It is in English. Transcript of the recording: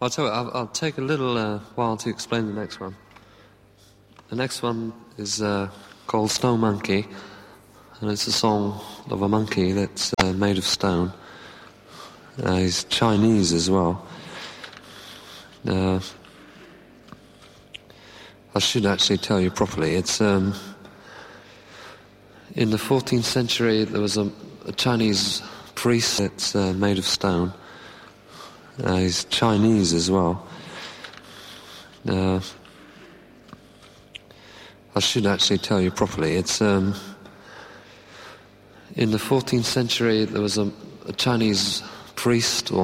I'll tell you, I'll take a little while to explain the next one. The next one is called Snow Monkey, and it's a song of a monkey that's made of stone. He's Chinese as well. I should actually tell you properly. It's in the 14th century there was a Chinese priest that's made of stone. He's Chinese as well. I should actually tell you properly. It's in the 14th century there was a Chinese priest or